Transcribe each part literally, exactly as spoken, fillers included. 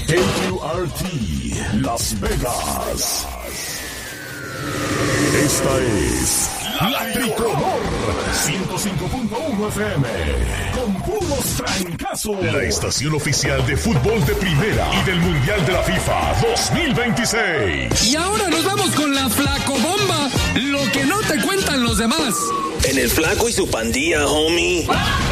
K Q R T, Las Vegas. Esta es La Tricolor, ciento cinco punto uno F M, con puros trancazos. La estación oficial de fútbol de primera y del Mundial de la FIFA dos mil veintiséis. Y ahora nos vamos con la Flacobomba, lo que no te cuentan los demás. En el Flaco y su pandilla, homie.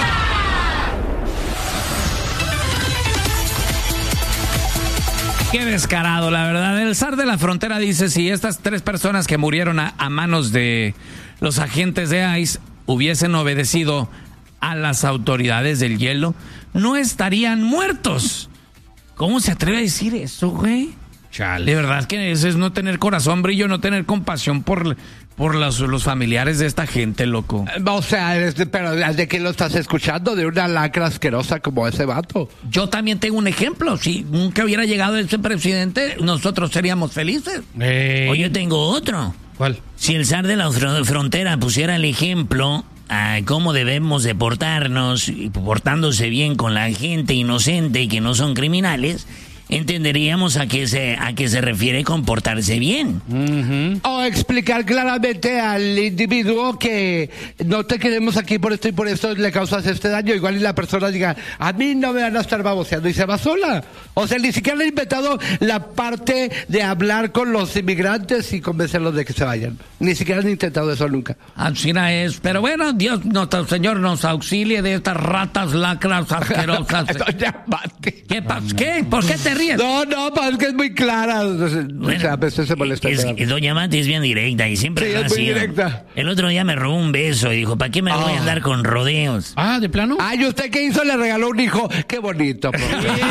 Qué descarado, la verdad. El zar de la frontera dice, si estas tres personas que murieron a, a manos de los agentes de ICE hubiesen obedecido a las autoridades del hielo, no estarían muertos. ¿Cómo se atreve a decir eso, güey? Chale. De verdad que eso es no tener corazón, Brillo, no tener compasión por, por los, los familiares de esta gente, loco. O sea, es de, pero ¿de qué lo estás escuchando? De una lacra asquerosa como ese vato. Yo también tengo un ejemplo. Si nunca hubiera llegado ese presidente, nosotros seríamos felices. Eh, O yo tengo otro. ¿Cuál? Si el zar de la fr- frontera pusiera el ejemplo a cómo debemos de portarnos, y portándose bien con la gente inocente y que no son criminales, entenderíamos a qué se a qué se refiere comportarse bien. Uh-huh. O explicar claramente al individuo que no te queremos aquí por esto y por esto le causas este daño. Igual y la persona diga, a mí no me van a estar baboseando y se va sola. O sea, ni siquiera le han inventado la parte de hablar con los inmigrantes y convencerlos de que se vayan. Ni siquiera han intentado eso nunca. Así es. Pero bueno, Dios, nuestro Señor nos auxilie de estas ratas lacras asquerosas. ¿Qué pasa? ¿Qué? ¿Por qué te ríes? No, no, pa, es que es muy clara. O sea, Bueno, a veces se molesta. Es, es, doña Mati es bien directa y siempre Sí, lo ha es muy sido. directa. El otro día me robó un beso y dijo, ¿para qué me voy a Ah. andar con rodeos? Ah, ¿de plano? Ay, ¿usted qué hizo? Le regaló un hijo. Qué bonito, profe.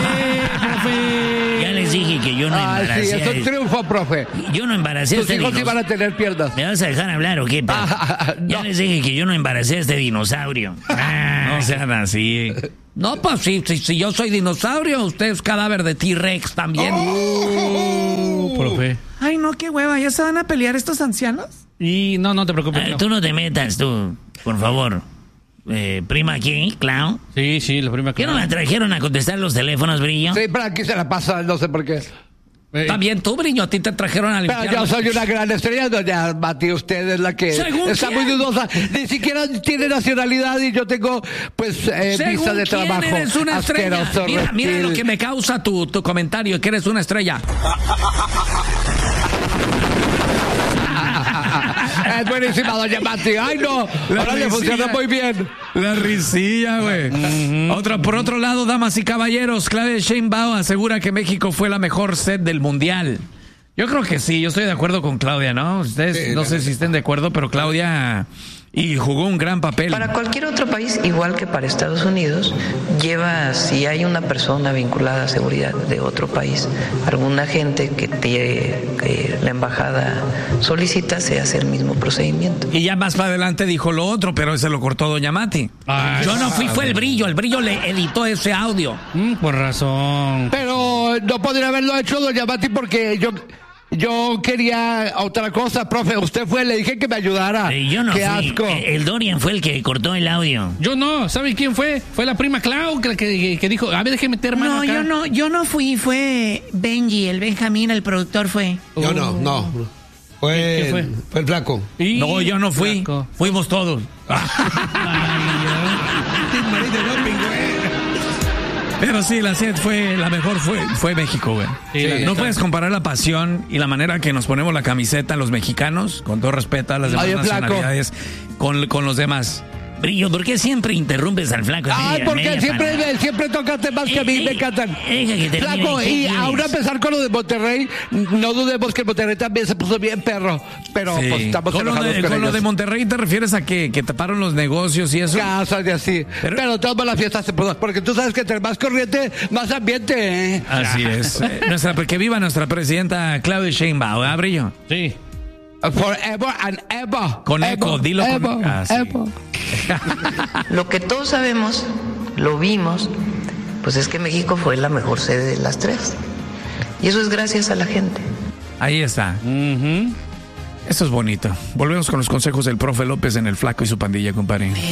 Ya les dije que yo no Ay, sí, embaracé. es un triunfo, profe. Yo no embaracé a Tus este hijos dinosaurio. iban a tener piernas. ¿Me vas a dejar hablar o qué, pa? Ah, Ya no. les dije que yo no embaracé a este dinosaurio. No sean así. No, pues si, si, si yo soy dinosaurio, usted es cadáver de T-Rex también. Oh, profe. Ay, no, qué hueva, ¿ya se van a pelear estos ancianos? Y no, no te preocupes. Ah, no. tú no te metas, tú, por favor. Eh, prima aquí, Clown. Sí, sí, la primera ¿Qué no me trajeron a contestar los teléfonos, Brillo? Sí, pero aquí se la pasa, no sé por qué. Eh, También tú, Brillo, a ti te trajeron al Pero yo soy una gran estrella, doña Mati, usted es la que ¿Según está quién? muy dudosa. Ni siquiera tiene nacionalidad y yo tengo, pues, eh, Según visa de quién trabajo. eres una estrella. Asqueroso, Mira, mira reptil. lo que me causa tu, tu comentario, que eres una estrella. Es buenísima, doña Mati. Ay, no. La Ahora le risilla. funciona muy bien. La risilla, güey. Otra, por otro lado, damas y caballeros, Claudia Sheinbaum asegura que México fue la mejor sede del Mundial. Yo creo que sí, yo estoy de acuerdo con Claudia, ¿no? Ustedes Sí, no la sé si estén de acuerdo, pero Claudia y jugó un gran papel. Para cualquier otro país, igual que para Estados Unidos, lleva, si hay una persona vinculada a seguridad de otro país, alguna gente que, tiene, que la embajada solicita, se hace el mismo procedimiento. Y ya más para adelante dijo lo otro, pero ese lo cortó doña Mati. Ay, Yo no fui, fue el Brillo, el Brillo le editó ese audio. mm, por razón. Pero no podría haberlo hecho, doña Mati, porque yo... Yo quería otra cosa, profe. Usted fue, le dije que me ayudara. Eh, yo no Qué fui. asco. Eh, El Dorian fue el que cortó el audio. Yo no, ¿sabe quién fue? Fue la prima Clau que, que, que dijo, a ver, déjeme meter mano No, acá. yo no, yo no fui, fue Benji, el Benjamín, el productor fue. Yo no, no. Fue, ¿Qué fue? el- fue el flaco. Y- No, yo no fui. Flaco. Fuimos todos. Pero sí, la sed fue la mejor, fue, fue México, güey. Sí, la no neta. puedes comparar la pasión y la manera que nos ponemos la camiseta los mexicanos, con todo respeto a las demás Oye, flaco. nacionalidades, con, con los demás. Brillo, ¿por qué siempre interrumpes al flaco? Ay, Media- porque media siempre, palabra. siempre tocaste más que a mí, Eh, me eh, encantan. deja que termine, Flaco, ¿qué y quieres? ahora empezar con lo de Monterrey, no dudemos que Monterrey también se puso bien perro, pero Sí. pues estamos Con, lo enojados de, con con lo ellos. de Monterrey, ¿te refieres a que, que taparon los negocios y eso? Casas y así. Pero- Pero, toda la fiesta se puso, porque tú sabes que entre más corriente, más ambiente, ¿eh? Así es. Eh, nuestra, que viva nuestra presidenta Claudia Sheinbaum, ¿verdad, Brillo? Sí. Forever and ever. Con eco, dilo con- ever, ah, sí. ever. Lo que todos sabemos, lo vimos, pues es que México fue la mejor sede de las tres. Y eso es gracias a la gente. Ahí está. Ujú. Eso es bonito. Volvemos con los consejos del profe López en El Flaco y su pandilla, compadre.